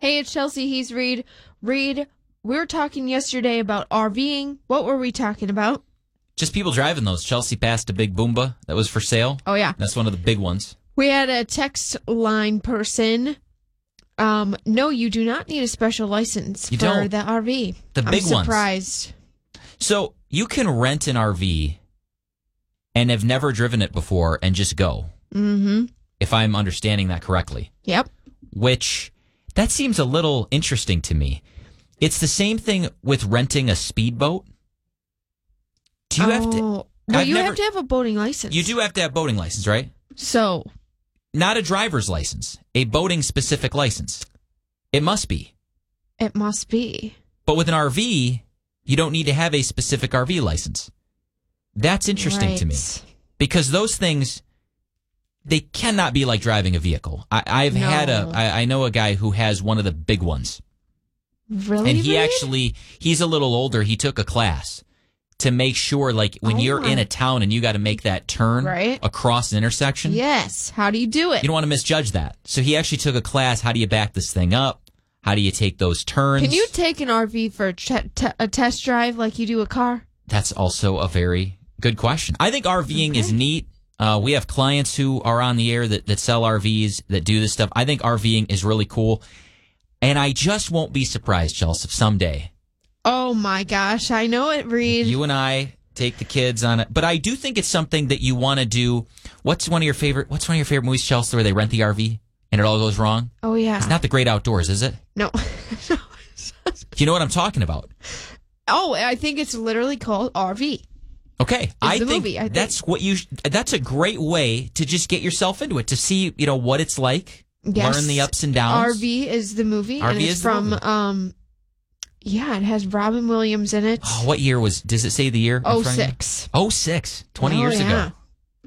Hey, it's Chelsea. He's Reed. Reed, we were talking yesterday about RVing. What were we talking about? Just people driving those. Chelsea passed a big Boomba that was for sale. Oh, yeah. That's one of the big ones. We had a text line person. No, you do not need a special license for don't. the RV. The big ones. I'm surprised. So you can rent an RV and have never driven it before and just go. Mm-hmm. If I'm understanding that correctly. Yep. Which, that seems a little interesting to me. It's the same thing with renting a speedboat. Do you have to... Well, you have to have a boating license. You do have to have boating license, right? So... Not a driver's license. A boating-specific license. It must be. It must be. But with an RV, you don't need to have a specific RV license. That's interesting to me. Because those things, they cannot be like driving a vehicle. I know a guy who has one of the big ones. Really? And he's a little older. He took a class to make sure, like, when you're in a town and you got to make that turn across an intersection. Yes. How do you do it? You don't want to misjudge that. So he actually took a class. How do you back this thing up? How do you take those turns? Can you take an RV for a test drive like you do a car? That's also a very good question. I think RVing is neat. We have clients who are on the air that sell RVs, that do this stuff. I think RVing is really cool. And I just won't be surprised, Chelsea, if someday. Oh, my gosh. I know it, Reed. You and I take the kids on it. But I do think it's something that you want to do. What's one of your favorite movies, Chelsea, where they rent the RV and it all goes wrong? Oh, yeah. It's not The Great Outdoors, is it? No. You know what I'm talking about? Oh, I think it's literally called RV. Okay, I think that's a great way to just get yourself into it, to see, what it's like, learn the ups and downs. RV is the movie. RV and it's is from the movie. It has Robin Williams in it. Oh, what year does it say the year? 06. 06, 20 years ago.